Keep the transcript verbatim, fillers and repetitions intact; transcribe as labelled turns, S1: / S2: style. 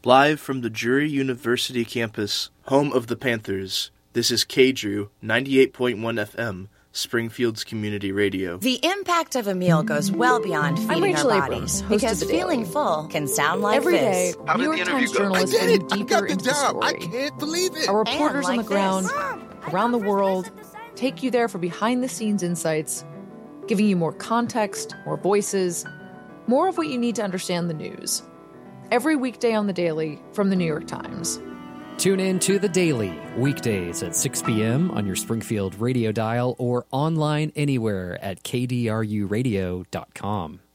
S1: Live from the Drury University campus, home of the Panthers, this is K D R U ninety-eight point one F M, Springfield's community radio.
S2: The impact of a meal goes well beyond feeding our bodies, because feeling full can sound like
S3: Every
S2: this.
S3: day, New York Times journalists dig deeper into the story.
S4: I can't believe it.
S3: Our reporters
S2: And
S3: on the
S2: like
S3: ground,
S2: this.
S3: around the world, take you there for behind-the-scenes insights, giving you more context, more voices, more of what you need to understand the news. Every weekday on The Daily from the New York Times.
S5: Tune in to The Daily, weekdays at six p.m. on your Springfield radio dial or online anywhere at k d r u radio dot com.